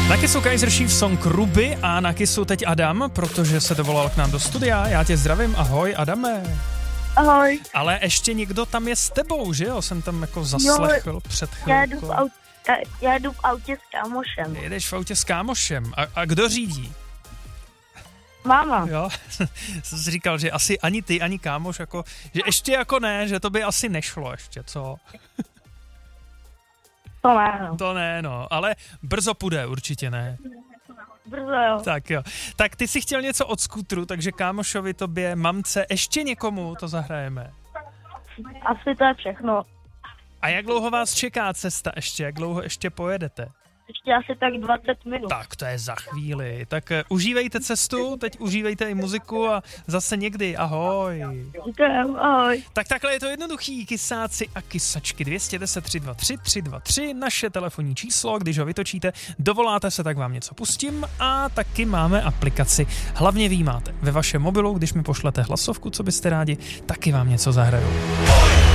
Na Kissu Kaiser Chiefs song Ruby a na Kissu teď Adam, protože se dovolal k nám do studia. Já tě zdravím, ahoj Adame. Ahoj. Ale ještě někdo tam je s tebou, že jo? Jsem tam jako zaslechl před chvilkou. Já jedu v autě s kámošem. Jedeš v autě s kámošem. A kdo řídí? Máma. Jo, jsem si říkal, že asi ani ty, ani kámoš, jako, že ještě jako ne, že to by asi nešlo ještě, co? To ne, no. To ne, no, ale brzo půjde, určitě ne. Brzo, jo. Tak jo. Tak ty si chtěl něco od skútru, takže kámošovi, tobě, mamce, ještě někomu to zahrajeme. Asi to je všechno. A jak dlouho vás čeká cesta ještě? Jak dlouho ještě pojedete? Ještě asi tak 20 minut. Tak to je za chvíli. Tak užívejte cestu, teď užívejte i muziku a zase někdy. Ahoj. Děkujem, ahoj. Tak takhle je to jednoduchý, kysáci a kysačky. 210 323 323, naše telefonní číslo, když ho vytočíte, dovoláte se, tak vám něco pustím a taky máme aplikaci. Hlavně vy máte ve vašem mobilu, když mi pošlete hlasovku, co byste rádi, taky vám něco zahraju.